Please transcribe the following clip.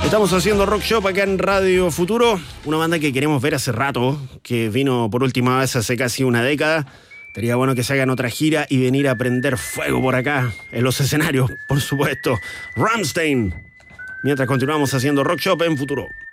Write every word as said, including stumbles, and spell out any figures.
Estamos haciendo Rock Shop acá en Radio Futuro, una banda que queremos ver hace rato, que vino por última vez hace casi una década. Sería bueno que se hagan otra gira y venir a prender fuego por acá, en los escenarios, por supuesto. Rammstein. Mientras continuamos haciendo Rock Shop en Futuro.